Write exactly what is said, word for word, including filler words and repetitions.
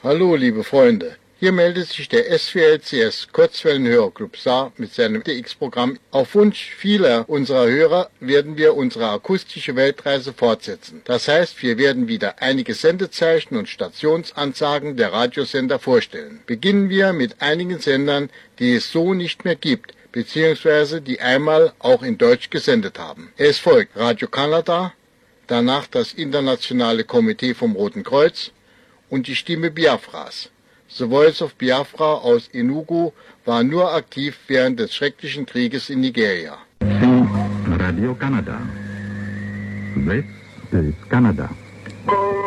Hallo, liebe Freunde. Hier meldet sich der S V L C S Kurzwellenhörerclub Saar mit seinem T X-Programm. Auf Wunsch vieler unserer Hörer werden wir unsere akustische Weltreise fortsetzen. Das heißt, wir werden wieder einige Sendezeichen und Stationsansagen der Radiosender vorstellen. Beginnen wir mit einigen Sendern, die es so nicht mehr gibt, beziehungsweise die einmal auch in Deutsch gesendet haben. Es folgt Radio Kanada, danach das Internationale Komitee vom Roten Kreuz und die Stimme Biafras. The Voice of Biafra aus Enugu war nur aktiv während des schrecklichen Krieges in Nigeria. Radio Canada. This is Canada.